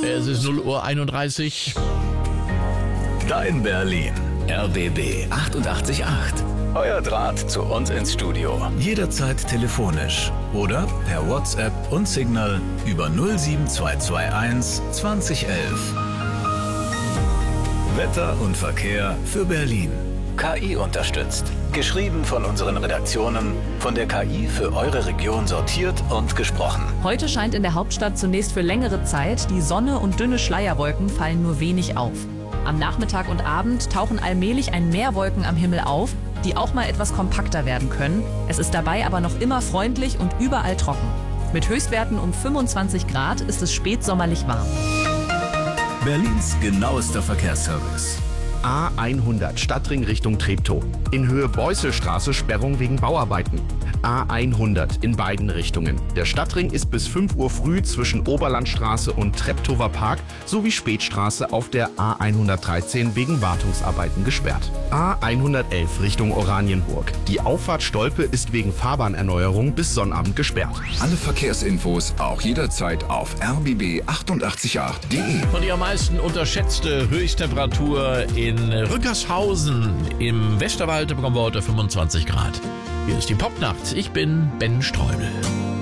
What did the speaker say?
Es ist 0:31 Uhr. Dein Berlin. RBB 888. Euer Draht zu uns ins Studio. Jederzeit telefonisch oder per WhatsApp und Signal über 07221 2011. Wetter und Verkehr für Berlin. KI unterstützt. Geschrieben von unseren Redaktionen, von der KI für eure Region sortiert und gesprochen. Heute scheint in der Hauptstadt zunächst für längere Zeit. Die Sonne und dünne Schleierwolken fallen nur wenig auf. Am Nachmittag und Abend tauchen allmählich ein Mehr Wolken am Himmel auf, die auch mal etwas kompakter werden können. Es ist dabei aber noch immer freundlich und überall trocken. Mit Höchstwerten um 25 Grad ist es spätsommerlich warm. Berlins genauester Verkehrsservice. A100 Stadtring Richtung Treptow. In Höhe Beusselstraße Sperrung wegen Bauarbeiten. A100 in beiden Richtungen. Der Stadtring ist bis 5 Uhr früh zwischen Oberlandstraße und Treptower Park sowie Spätstraße auf der A113 wegen Wartungsarbeiten gesperrt. A111 Richtung Oranienburg. Die Auffahrt Stolpe ist wegen Fahrbahnerneuerung bis Sonnabend gesperrt. Alle Verkehrsinfos auch jederzeit auf rbb888.de. Und die am meisten unterschätzte Höchsttemperatur in Rückershausen im Westerwald bekommen wir heute 25 Grad. Hier ist die Popnacht. Ich bin Ben Streubel.